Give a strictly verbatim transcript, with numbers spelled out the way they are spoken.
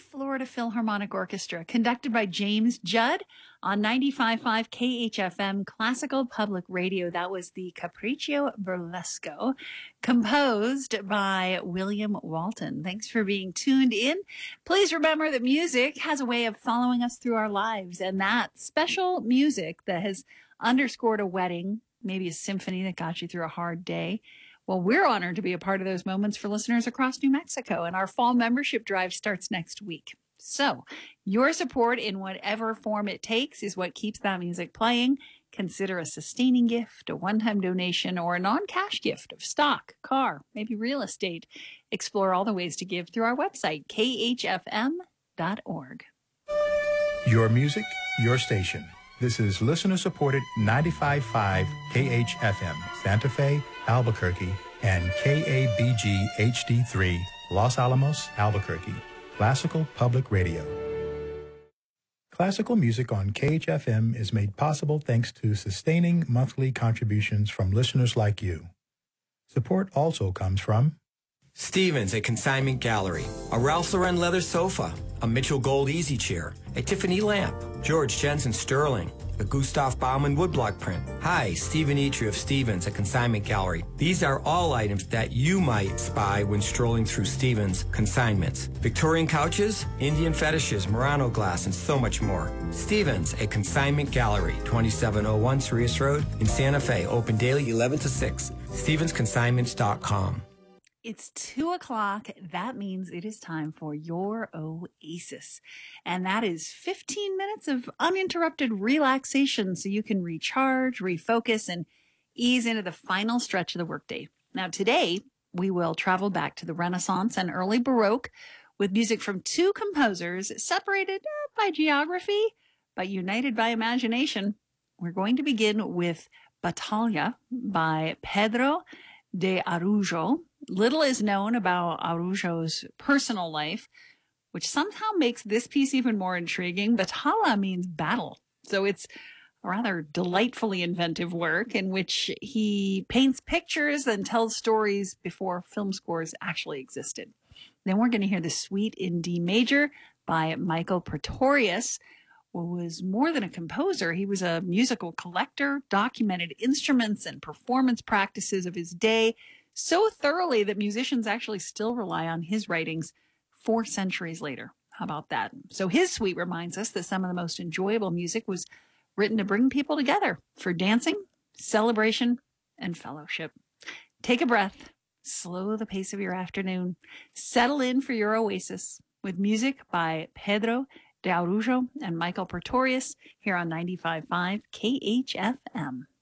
Florida Philharmonic Orchestra, conducted by James Judd on ninety-five point five K H F M Classical Public Radio. That was the Capriccio Burlesco, composed by William Walton. Thanks for being tuned in. Please remember that music has a way of following us through our lives, and that special music that has underscored a wedding, maybe a symphony that got you through a hard day. Well, we're honored to be a part of those moments for listeners across New Mexico, and our fall membership drive starts next week. So your support in whatever form it takes is what keeps that music playing. Consider a sustaining gift, a one-time donation, or a non-cash gift of stock, car, maybe real estate. Explore all the ways to give through our website, K H F M dot org. Your music, your station. This is listener-supported ninety-five point five K H F M, Santa Fe, Albuquerque, and K A B G H D three, Los Alamos, Albuquerque. Classical Public Radio. Classical music on K H F M is made possible thanks to sustaining monthly contributions from listeners like you. Support also comes from Stevens, a consignment gallery, a Ralph Lauren leather sofa, a Mitchell Gold easy chair, a Tiffany lamp, George Jensen Sterling, a Gustav Baumann woodblock print. Hi, Stephen Etry of Stevens, a consignment gallery. These are all items that you might spy when strolling through Stevens Consignments. Victorian couches, Indian fetishes, Murano glass, and so much more. Stevens, a consignment gallery, twenty-seven oh one Cerritos Road in Santa Fe, open daily eleven to six. Stevens Consignments dot com. It's two o'clock. That means it is time for your oasis. And that is fifteen minutes of uninterrupted relaxation so you can recharge, refocus, and ease into the final stretch of the workday. Now, today, we will travel back to the Renaissance and early Baroque with music from two composers separated by geography, but united by imagination. We're going to begin with Battaglia by Pedro de Araujo. Little is known about Araujo's personal life, which somehow makes this piece even more intriguing. Battaglia means battle. So it's a rather delightfully inventive work in which he paints pictures and tells stories before film scores actually existed. Then we're going to hear the Suite in D major by Michael Praetorius, who was more than a composer. He was a musical collector, documented instruments and performance practices of his day so thoroughly that musicians actually still rely on his writings four centuries later. How about that? So his suite reminds us that some of the most enjoyable music was written to bring people together for dancing, celebration, and fellowship. Take a breath, slow the pace of your afternoon, settle in for your oasis with music by Pedro de Araujo and Michael Praetorius here on ninety-five point five K H F M.